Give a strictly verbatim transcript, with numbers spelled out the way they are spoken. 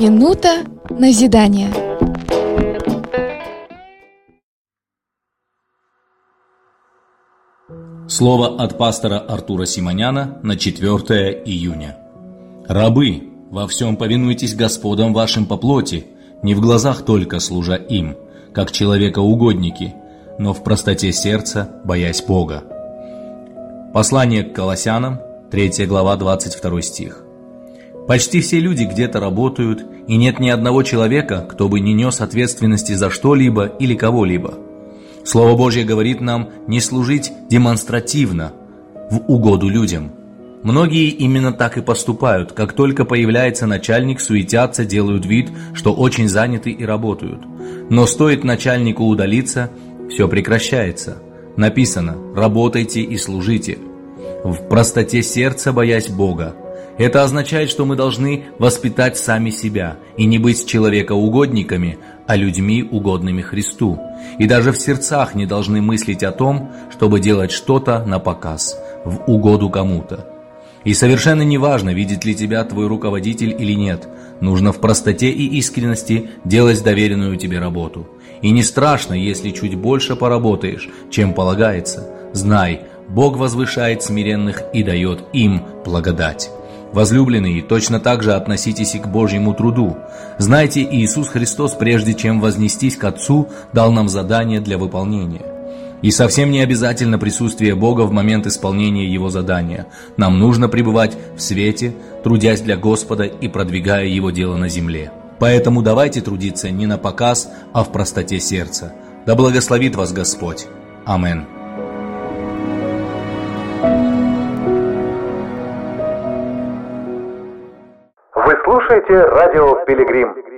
Минута назидания. Слово от пастора Артура Симоняна на четвёртое июня. Рабы, во всем повинуйтесь господам вашим по плоти, не в глазах только служа им, как человекоугодники, но в простоте сердца, боясь Бога. Послание к Колоссянам, третья глава, двадцать второй стих. Почти все люди где-то работают, и нет ни одного человека, кто бы не нес ответственности за что-либо или кого-либо. Слово Божье говорит нам не служить демонстративно, в угоду людям. Многие именно так и поступают. Как только появляется начальник, суетятся, делают вид, что очень заняты и работают. Но стоит начальнику удалиться, все прекращается. Написано: «Работайте и служите, в простоте сердца, боясь Бога». Это означает, что мы должны воспитать сами себя и не быть человекоугодниками, а людьми, угодными Христу. И даже в сердцах не должны мыслить о том, чтобы делать что-то на показ, в угоду кому-то. И совершенно не важно, видит ли тебя твой руководитель или нет. Нужно в простоте и искренности делать доверенную тебе работу. И не страшно, если чуть больше поработаешь, чем полагается. Знай, Бог возвышает смиренных и дает им благодать. Возлюбленные, точно так же относитесь и к Божьему труду. Знайте, Иисус Христос, прежде чем вознестись к Отцу, дал нам задание для выполнения. И совсем не обязательно присутствие Бога в момент исполнения Его задания. Нам нужно пребывать в свете, трудясь для Господа и продвигая Его дело на земле. Поэтому давайте трудиться не на показ, а в простоте сердца. Да благословит вас Господь. Аминь. Вы слушаете радио «Пилигрим».